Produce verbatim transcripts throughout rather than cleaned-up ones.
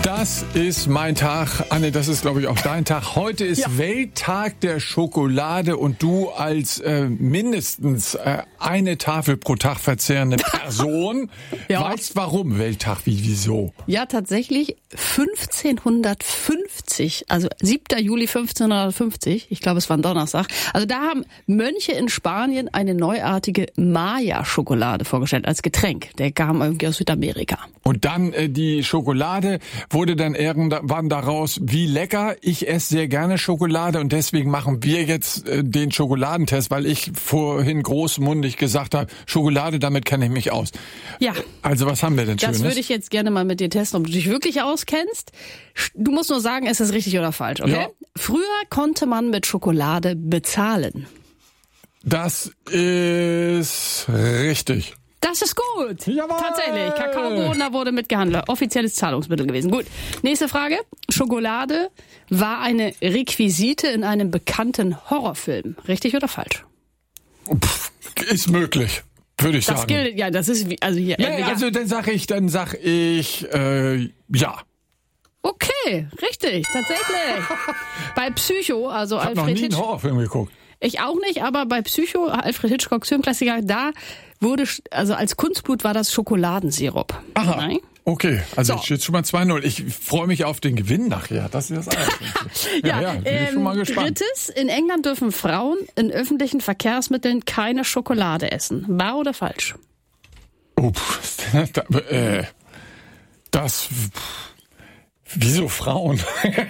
Das ist mein Tag. Anne, das ist, glaube ich, auch dein Tag. Heute ist ja. Welttag der Schokolade und du als äh, mindestens äh, eine Tafel pro Tag verzehrende Person ja. weißt, warum Welttag, wie, wieso? Ja, tatsächlich fünfzehnhundertfünfzig, also siebter Juli fünfzehnhundertfünfzig, ich glaube, es war ein Donnerstag. Also da haben Mönche in Spanien eine neuartige Maya-Schokolade vorgestellt als Getränk. Der kam irgendwie aus Südamerika. Und dann äh, die Schokolade wurde dann irgendwann daraus, wie lecker, ich esse sehr gerne Schokolade und deswegen machen wir jetzt äh, den Schokoladentest, weil ich vorhin großmundig gesagt habe, Schokolade, damit kenne ich mich aus. Ja. Also was haben wir denn Schönes? Das würde ich jetzt gerne mal mit dir testen, ob du dich wirklich auskennst. Du musst nur sagen, ist das richtig oder falsch, okay? Ja. Früher konnte man mit Schokolade bezahlen. Das ist richtig. Das ist gut. Jawohl. Tatsächlich. Kakaobohnen, da wurde mitgehandelt. Offizielles Zahlungsmittel gewesen. Gut. Nächste Frage. Schokolade war eine Requisite in einem bekannten Horrorfilm. Richtig oder falsch? Pff, ist möglich, würde ich das sagen. Gilt, ja, das ist wie, also hier. Ja, äh, ja. also dann sag ich, dann sag ich, äh, ja. Okay, richtig, tatsächlich. Bei Psycho, also ich hab Alfred noch nie Hitch- einen Horrorfilm geguckt. Ich auch nicht, aber bei Psycho, Alfred Hitchcocks Filmklassiker, da wurde, also als Kunstblut war das Schokoladensirup. Aha. Nein? Okay, also So. ich stehe schon mal zwei null. Ich freue mich auf den Gewinn nachher. Das ist das Allerschönste. Ja, ja, ja, bin ähm, ich schon mal gespannt. Drittes, in England dürfen Frauen in öffentlichen Verkehrsmitteln keine Schokolade essen. Wahr oder falsch? Oh, da, äh, das... Pff, wieso Frauen?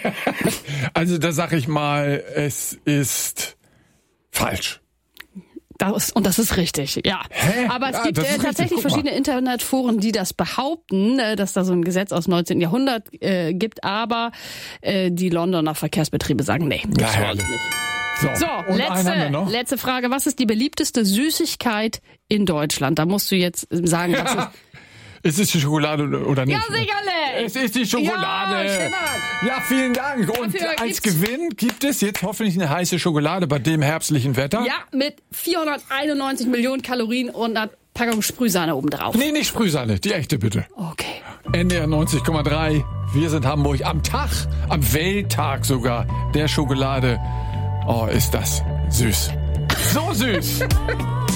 Also da sag ich mal, es ist falsch. Das, und das ist richtig, ja. Hä? Aber es Ja, gibt das ist äh, richtig. tatsächlich Guck mal. verschiedene Internetforen, die das behaupten, äh, dass da so ein Gesetz aus dem neunzehnten Jahrhundert äh, gibt, aber äh, die Londoner Verkehrsbetriebe sagen, nee, Na, das herrlich. nicht. So, So, und einen haben wir letzte, noch. letzte Frage. Was ist die beliebteste Süßigkeit in Deutschland? Da musst du jetzt sagen, was ist... Ist es die Schokolade oder nicht? Ja, sicherlich! Es ist die Schokolade! Ja, Stefan. Ja, vielen Dank. Und Dafür als gibt's- Gewinn gibt es jetzt hoffentlich eine heiße Schokolade bei dem herbstlichen Wetter. Ja, mit vierhunderteinundneunzig Millionen Kalorien und einer Packung Sprühsahne oben drauf. Nee, nicht Sprühsahne, die echte bitte. Okay. N D R neunzig Komma drei. Wir sind Hamburg am Tag, am Welttag sogar der Schokolade. Oh, ist das süß. So süß.